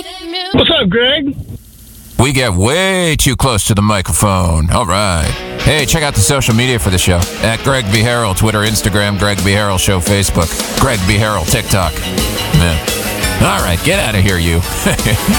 What's up, Greg? We get way too close to the microphone. All right. Hey, check out the social media for the show. At Greg B. Harrell, Twitter, Instagram, Greg B. Harrell Show, Facebook, Greg B. Harrell, TikTok. Man. All right, get out of here, you.